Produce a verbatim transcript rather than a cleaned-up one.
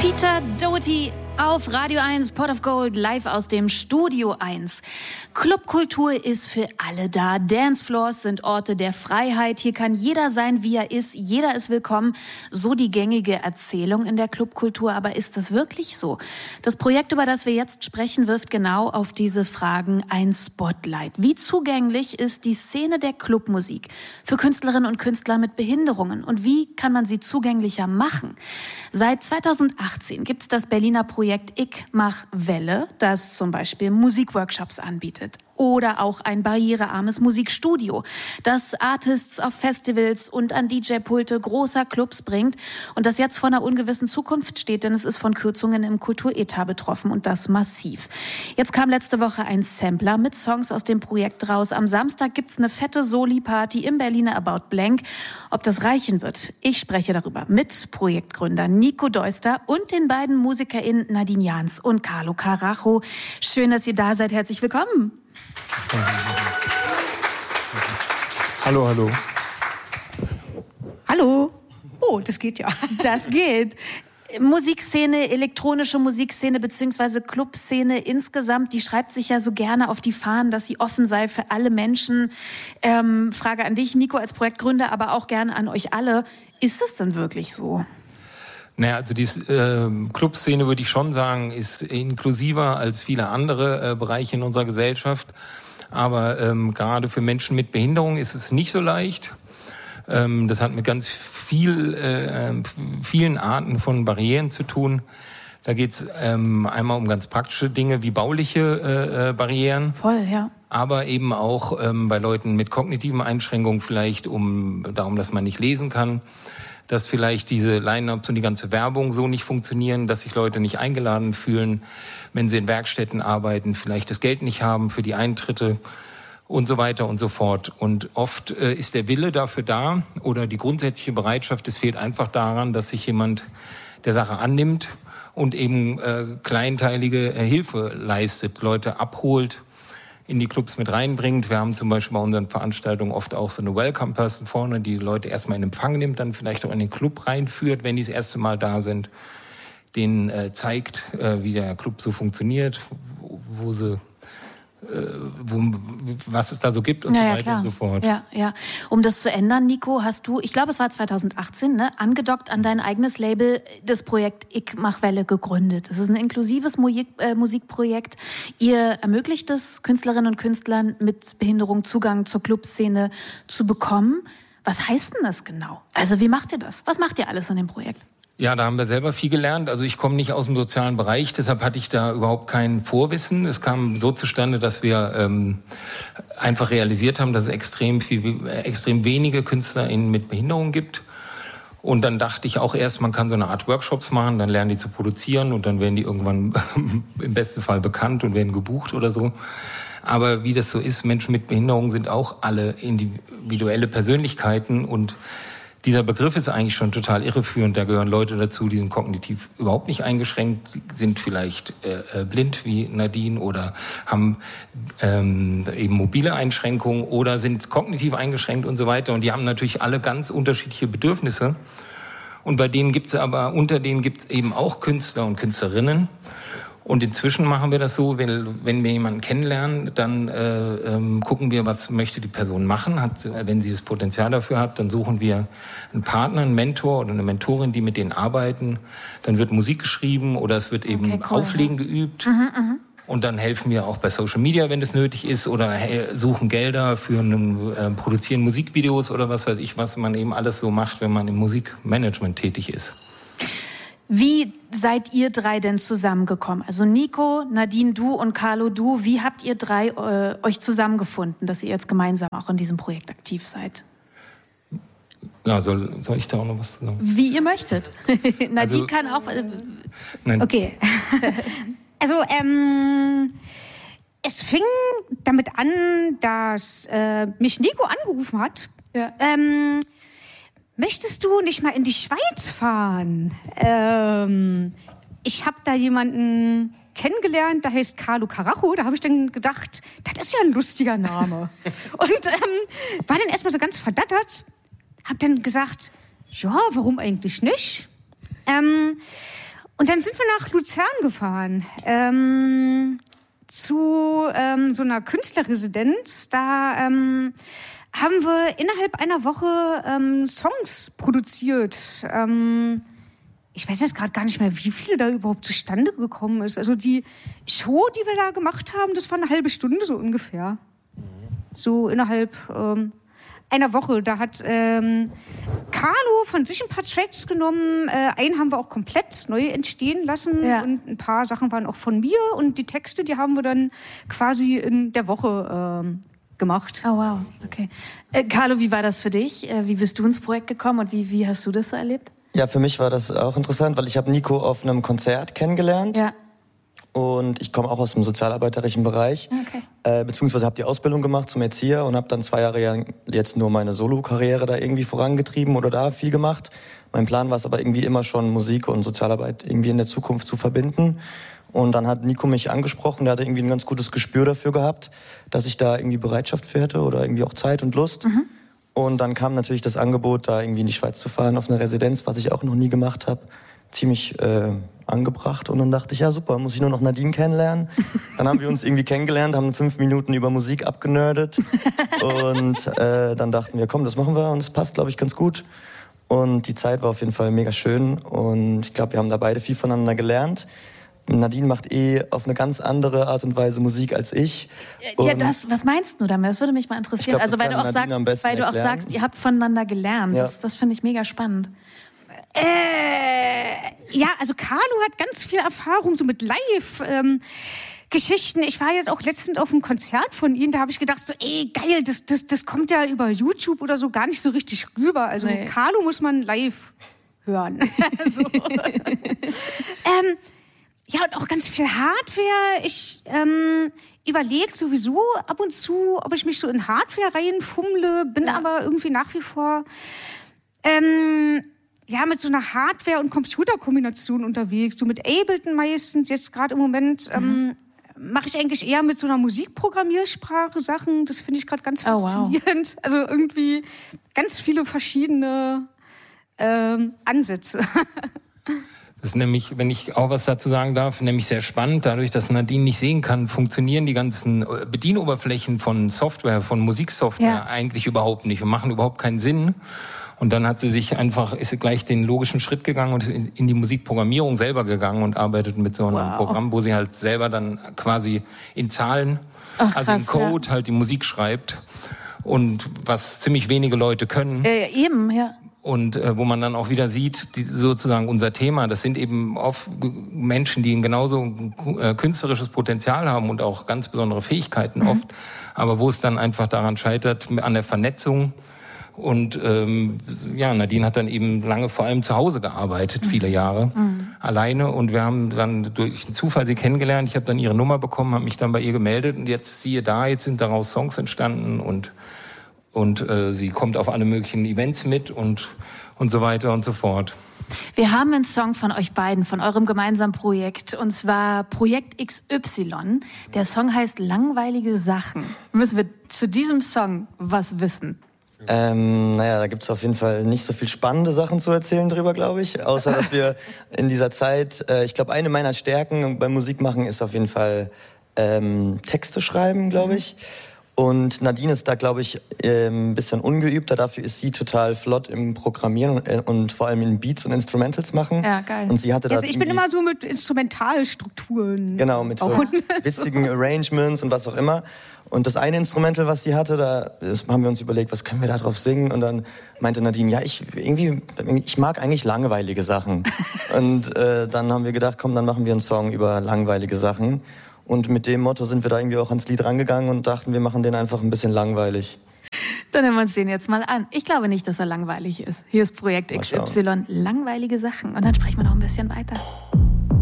Peter Doherty auf Radio eins, Pot of Gold, live aus dem Studio eins. Clubkultur ist für alle da. Dancefloors sind Orte der Freiheit. Hier kann jeder sein, wie er ist. Jeder ist willkommen. So die gängige Erzählung in der Clubkultur. Aber ist das wirklich so? Das Projekt, über das wir jetzt sprechen, wirft genau auf diese Fragen ein Spotlight. Wie zugänglich ist die Szene der Clubmusik für Künstlerinnen und Künstler mit Behinderungen? Und wie kann man sie zugänglicher machen? Seit zweitausendachtzehn gibt es das Berliner Projekt Ich mach Welle, das zum Beispiel Musikworkshops anbietet. Oder auch ein barrierearmes Musikstudio, das Artists auf Festivals und an D J-Pulte großer Clubs bringt und das jetzt vor einer ungewissen Zukunft steht, denn es ist von Kürzungen im Kulturetat betroffen und das massiv. Jetzt kam letzte Woche ein Sampler mit Songs aus dem Projekt raus. Am Samstag gibt's eine fette Soli-Party im Berliner About Blank. Ob das reichen wird? Ich spreche darüber mit Projektgründer Nico Deuster und den beiden MusikerInnen Nadine Jans und Carlo Carajo. Schön, dass ihr da seid. Herzlich willkommen. Hallo, hallo. Hallo. Oh, das geht ja. Das geht. Musikszene, elektronische Musikszene bzw. Clubszene insgesamt, die schreibt sich ja so gerne auf die Fahnen, dass sie offen sei für alle Menschen. Ähm, Frage an dich, Nico, als Projektgründer, aber auch gerne an euch alle. Ist es denn wirklich so? Naja, also die äh, Clubszene, würde ich schon sagen, ist inklusiver als viele andere äh, Bereiche in unserer Gesellschaft. Aber ähm, gerade für Menschen mit Behinderung ist es nicht so leicht. Ähm, das hat mit ganz viel, äh, vielen Arten von Barrieren zu tun. Da geht es ähm, einmal um ganz praktische Dinge wie bauliche äh, Barrieren. Voll, ja. Aber eben auch ähm, bei Leuten mit kognitiven Einschränkungen vielleicht um darum, dass man nicht lesen kann. Dass vielleicht diese Line-Ups und die ganze Werbung so nicht funktionieren, dass sich Leute nicht eingeladen fühlen, wenn sie in Werkstätten arbeiten, vielleicht das Geld nicht haben für die Eintritte und so weiter und so fort. Und oft äh, ist der Wille dafür da oder die grundsätzliche Bereitschaft, es fehlt einfach daran, dass sich jemand der Sache annimmt und eben äh, kleinteilige äh, Hilfe leistet, Leute abholt, in die Clubs mit reinbringt. Wir haben zum Beispiel bei unseren Veranstaltungen oft auch so eine Welcome-Person vorne, die die Leute erstmal in Empfang nimmt, dann vielleicht auch in den Club reinführt, wenn die das erste Mal da sind, denen äh, zeigt, äh, wie der Club so funktioniert, wo, wo sie Wo, was es da so gibt und ja, so ja, weiter klar. und so fort. Ja, ja. Um das zu ändern, Nico, hast du, ich glaube, es war zweitausendachtzehn, ne, angedockt an dein eigenes Label, das Projekt Ich mach Welle gegründet. Das ist ein inklusives Musik, äh, Musikprojekt. Ihr ermöglicht es Künstlerinnen und Künstlern mit Behinderung Zugang zur Clubszene zu bekommen. Was heißt denn das genau? Also wie macht ihr das? Was macht ihr alles in dem Projekt? Ja, da haben wir selber viel gelernt. Also ich komme nicht aus dem sozialen Bereich, deshalb hatte ich da überhaupt kein Vorwissen. Es kam so zustande, dass wir ähm, einfach realisiert haben, dass es extrem viel, extrem wenige KünstlerInnen mit Behinderung gibt. Und dann dachte ich auch erst, man kann so eine Art Workshops machen, dann lernen die zu produzieren und dann werden die irgendwann im besten Fall bekannt und werden gebucht oder so. Aber wie das so ist, Menschen mit Behinderung sind auch alle individuelle Persönlichkeiten und dieser Begriff ist eigentlich schon total irreführend. Da gehören Leute dazu, die sind kognitiv überhaupt nicht eingeschränkt, sind vielleicht äh, blind wie Nadine oder haben ähm, eben mobile Einschränkungen oder sind kognitiv eingeschränkt und so weiter. Und die haben natürlich alle ganz unterschiedliche Bedürfnisse. Und bei denen gibt es aber, unter denen gibt es eben auch Künstler und Künstlerinnen. Und inzwischen machen wir das so, wenn, wenn wir jemanden kennenlernen, dann äh, ähm, gucken wir, was möchte die Person machen. Hat, wenn sie das Potenzial dafür hat, dann suchen wir einen Partner, einen Mentor oder eine Mentorin, die mit denen arbeiten. Dann wird Musik geschrieben oder es wird eben okay, cool, Auflegen ja. geübt. Mhm, mh. Und dann helfen wir auch bei Social Media, wenn es nötig ist, oder hey, suchen Gelder für einen, äh, produzieren Musikvideos oder was weiß ich, was man eben alles so macht, wenn man im Musikmanagement tätig ist. Wie seid ihr drei denn zusammengekommen? Also Nico, Nadine, du und Carlo, du. Wie habt ihr drei äh, euch zusammengefunden, dass ihr jetzt gemeinsam auch in diesem Projekt aktiv seid? Ja, soll, soll ich da auch noch was sagen? Wie ihr möchtet. Nadine also, kann auch... Äh, nein. Okay. Also, ähm... es fing damit an, dass äh, mich Nico angerufen hat. Ja. Ähm... Möchtest du nicht mal in die Schweiz fahren? Ähm, ich habe da jemanden kennengelernt, der heißt Carlo Carajo. Da habe ich dann gedacht, das ist ja ein lustiger Name. Und ähm, war dann erstmal so ganz verdattert. Hab dann gesagt, ja, warum eigentlich nicht? Ähm, Und dann sind wir nach Luzern gefahren, ähm, zu ähm, so einer Künstlerresidenz. Da ähm, haben wir innerhalb einer Woche ähm, Songs produziert. Ähm, ich weiß jetzt gerade gar nicht mehr, wie viele da überhaupt zustande gekommen ist. Also die Show, die wir da gemacht haben, das war eine halbe Stunde so ungefähr. So innerhalb ähm, einer Woche. Da hat ähm, Carlo von sich ein paar Tracks genommen. Äh, einen haben wir auch komplett neu entstehen lassen. Ja. Und ein paar Sachen waren auch von mir. Und die Texte, die haben wir dann quasi in der Woche ähm, gemacht. Oh wow, okay. Äh, Carlo, wie war das für dich? Äh, wie bist du ins Projekt gekommen und wie, wie hast du das so erlebt? Ja, für mich war das auch interessant, weil ich habe Nico auf einem Konzert kennengelernt. Ja. Und ich komme auch aus dem sozialarbeiterischen Bereich, okay. äh, beziehungsweise habe die Ausbildung gemacht zum Erzieher und habe dann zwei Jahre jetzt nur meine Solo-Karriere da irgendwie vorangetrieben oder da viel gemacht. Mein Plan war es aber irgendwie immer schon, Musik und Sozialarbeit irgendwie in der Zukunft zu verbinden. Und dann hat Nico mich angesprochen, der hatte irgendwie ein ganz gutes Gespür dafür gehabt, dass ich da irgendwie Bereitschaft für hätte oder irgendwie auch Zeit und Lust. Mhm. Und dann kam natürlich das Angebot, da irgendwie in die Schweiz zu fahren auf eine Residenz, was ich auch noch nie gemacht habe. Ziemlich äh, angebracht und dann dachte ich, ja super, muss ich nur noch Nadine kennenlernen. Dann haben wir uns irgendwie kennengelernt, haben fünf Minuten über Musik abgenördet und äh, dann dachten wir, komm, das machen wir und es passt, glaube ich, ganz gut. Und die Zeit war auf jeden Fall mega schön und ich glaube, wir haben da beide viel voneinander gelernt. Nadine macht eh auf eine ganz andere Art und Weise Musik als ich. Und ja, das, was meinst du damit? Das würde mich mal interessieren. Glaub, also weil du auch sagst, weil du auch sagst, ihr habt voneinander gelernt. Ja. Das, das finde ich mega spannend. Äh, ja, also Carlo hat ganz viel Erfahrung so mit Live-Geschichten. Ähm, ich war jetzt auch letztens auf einem Konzert von ihm, da habe ich gedacht, so, ey, geil, das, das, das kommt ja über YouTube oder so gar nicht so richtig rüber. Also nee. Carlo muss man live hören. so. ähm, ja, und auch ganz viel Hardware. Ich ähm, überlege sowieso ab und zu, ob ich mich so in Hardware reinfummle, bin ja. aber irgendwie nach wie vor... Ähm, ja, mit so einer Hardware- und Computerkombination unterwegs, so mit Ableton meistens. Jetzt gerade im Moment ähm, mhm. mache ich eigentlich eher mit so einer Musikprogrammiersprache Sachen. Das finde ich gerade ganz faszinierend. Oh, wow. Also irgendwie ganz viele verschiedene ähm, Ansätze. Das ist nämlich, wenn ich auch was dazu sagen darf, nämlich sehr spannend. Dadurch, dass Nadine nicht sehen kann, funktionieren die ganzen Bedienoberflächen von Software, von Musiksoftware ja. eigentlich überhaupt nicht und machen überhaupt keinen Sinn. Und dann hat sie sich einfach, ist sie gleich den logischen Schritt gegangen und ist in, in die Musikprogrammierung selber gegangen und arbeitet mit so einem wow. Programm, wo sie halt selber dann quasi in Zahlen, Ach, also krass, in Code ja. halt die Musik schreibt. Und was ziemlich wenige Leute können. Äh, eben, ja. Und äh, wo man dann auch wieder sieht, die, sozusagen unser Thema, das sind eben oft Menschen, die ein genauso äh, künstlerisches Potenzial haben und auch ganz besondere Fähigkeiten mhm. oft, aber wo es dann einfach daran scheitert, an der Vernetzung. Und ähm, ja, Nadine hat dann eben lange vor allem zu Hause gearbeitet, viele Jahre, mhm. alleine. Und wir haben dann durch einen Zufall sie kennengelernt. Ich habe dann ihre Nummer bekommen, habe mich dann bei ihr gemeldet. Und jetzt siehe da, jetzt sind daraus Songs entstanden. Und, und äh, sie kommt auf alle möglichen Events mit und, und so weiter und so fort. Wir haben einen Song von euch beiden, von eurem gemeinsamen Projekt. Und zwar Projekt X Y. Der Song heißt Langweilige Sachen. Müssen wir zu diesem Song was wissen? Ähm, naja, da gibt's auf jeden Fall nicht so viel spannende Sachen zu erzählen drüber, glaube ich. Außer, dass wir in dieser Zeit, äh, ich glaube, eine meiner Stärken beim Musikmachen ist auf jeden Fall ähm, Texte schreiben, glaube ich. Und Nadine ist da, glaube ich, äh, ein bisschen ungeübter. Dafür ist sie total flott im Programmieren und, äh, und vor allem in Beats und Instrumentals machen. Ja, geil. Und sie hatte da also ich bin immer so mit Instrumentalstrukturen. Genau, mit so witzigen Arrangements und was auch immer. Und das eine Instrumental, was sie hatte, da haben wir uns überlegt, was können wir da drauf singen? Und dann meinte Nadine, ja, ich irgendwie, ich mag eigentlich langweilige Sachen. Und äh, dann haben wir gedacht, komm, dann machen wir einen Song über langweilige Sachen. Und mit dem Motto sind wir da irgendwie auch ans Lied rangegangen und dachten, wir machen den einfach ein bisschen langweilig. Dann hören wir uns den jetzt mal an. Ich glaube nicht, dass er langweilig ist. Hier ist Projekt X Y, langweilige Sachen. Und dann sprechen wir noch ein bisschen weiter.